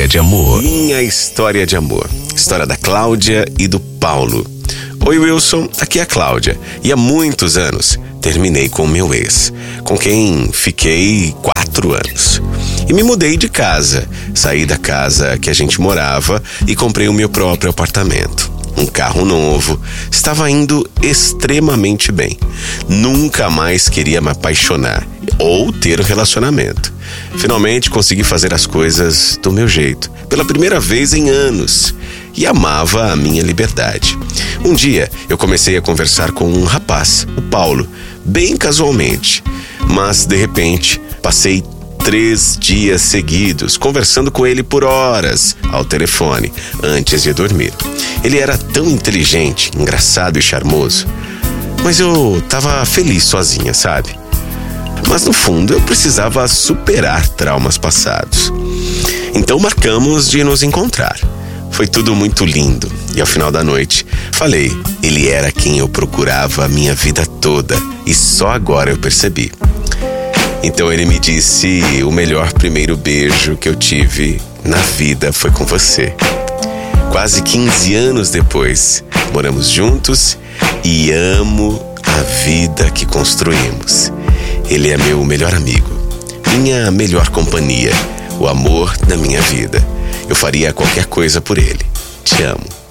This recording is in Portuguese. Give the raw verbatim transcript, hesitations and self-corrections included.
história de amor. Minha história de amor. História da Cláudia e do Paulo. Oi, Wilson, aqui é a Cláudia. E há muitos anos terminei com o meu ex, com quem fiquei quatro anos. E me mudei de casa. Saí da casa que a gente morava e comprei o meu próprio apartamento. Um carro novo. Estava indo extremamente bem. Nunca mais queria me apaixonar ou ter um relacionamento. Finalmente consegui fazer as coisas do meu jeito, pela primeira vez em anos, e amava a minha liberdade. Um dia eu comecei a conversar com um rapaz, o Paulo, bem casualmente, mas de repente passei três dias seguidos conversando com ele por horas ao telefone antes de dormir. Ele era tão inteligente, engraçado e charmoso, mas eu tava feliz sozinha, sabe? Mas no fundo eu precisava superar traumas passados. Então marcamos de nos encontrar. Foi tudo muito lindo e ao final da noite falei, ele era quem eu procurava a minha vida toda e só agora eu percebi. Então ele me disse, o melhor primeiro beijo que eu tive na vida foi com você. Quase quinze anos depois, moramos juntos e amo a vida que construímos. Ele é meu melhor amigo, minha melhor companhia, o amor da minha vida. Eu faria qualquer coisa por ele. Te amo.